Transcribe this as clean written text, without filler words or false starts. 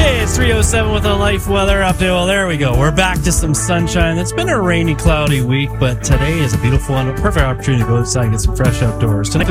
Hey, it's 3:07 with a life weather update. Well, there we go. We're back to some sunshine. It's been a rainy, cloudy week, but today is a beautiful one. A perfect opportunity to go outside and get some fresh outdoors. Tonight,